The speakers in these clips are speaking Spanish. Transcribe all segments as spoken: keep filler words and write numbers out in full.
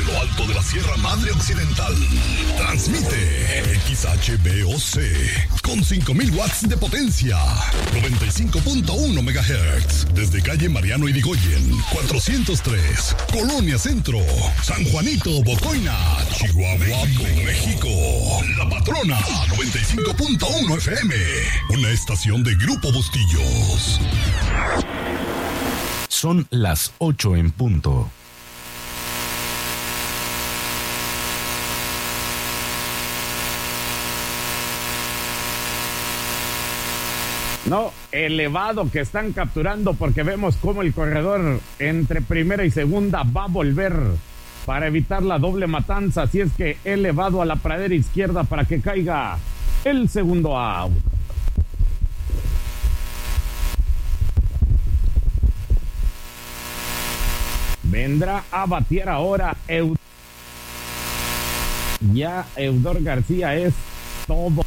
desde lo alto de la Sierra Madre Occidental. Transmite X H B O C con cinco mil watts de potencia. noventa y cinco punto uno megahertz. Desde calle Mariano Irigoyen, cuatrocientos tres, Colonia Centro, San Juanito, Bocoina, Chihuahua, México. La Patrona, noventa y cinco punto uno F M. Una estación de Grupo Bustillos. Son las ocho en punto. No, elevado que están capturando porque vemos cómo el corredor entre primera y segunda va a volver para evitar la doble matanza. Así es que elevado a la pradera izquierda para que caiga el segundo out. Vendrá a batear ahora Eudor. Ya Eudor García es todo.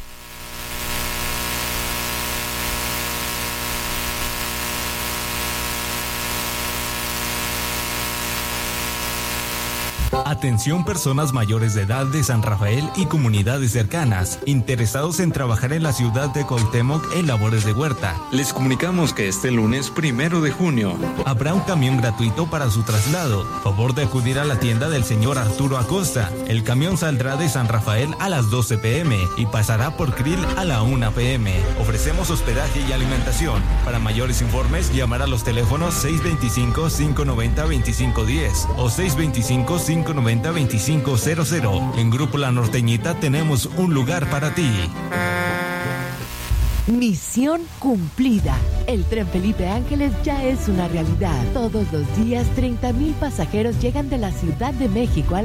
Atención personas mayores de edad de San Rafael y comunidades cercanas, interesados en trabajar en la ciudad de Cuauhtémoc en labores de huerta. Les comunicamos que este lunes primero de junio habrá un camión gratuito para su traslado. Favor de acudir a la tienda del señor Arturo Acosta. El camión saldrá de San Rafael a las doce pm y pasará por Krill a la una pm. Ofrecemos hospedaje y alimentación. Para mayores informes, llamar a los teléfonos seis dos cinco, cinco nueve cero, dos cinco uno cero o seis dos cinco, cinco nueve cero, dos cinco cero cero. En Grupo La Norteñita tenemos un lugar para ti. Misión cumplida. El Tren Felipe Ángeles ya es una realidad. Todos los días, treinta mil pasajeros llegan de la Ciudad de México a